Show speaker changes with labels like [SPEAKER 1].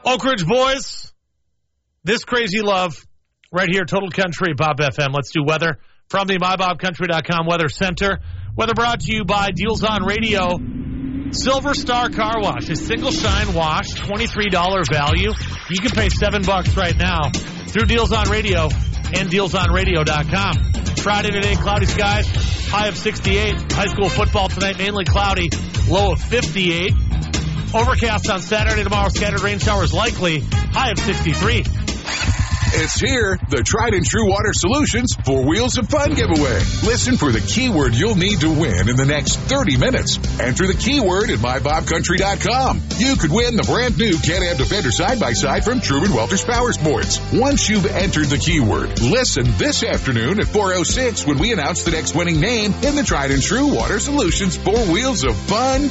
[SPEAKER 1] Oak Ridge boys, this crazy love right here, Total Country, Bob FM. Let's do weather from the MyBobCountry.com Weather Center. Weather brought to you by Deals on Radio. Silver Star Car Wash, a single shine wash, $23 value. You can pay $7 right now through Deals on Radio and DealsOnRadio.com. Friday today, cloudy skies, high of 68. High school football tonight, mainly cloudy, low of 58. Overcast on Saturday, tomorrow, scattered rain showers likely, high of 63.
[SPEAKER 2] It's here, the tried and true water solutions for Wheels of Fun giveaway. Listen for the keyword you'll need to win in the next 30 minutes. Enter the keyword at MyBobCountry.com. You could win the brand new Can-Am Defender side-by-side from Truman Welters Power Sports. Once you've entered the keyword, listen this afternoon at 4:06 when we announce the next winning name in the tried and true water solutions for Wheels of Fun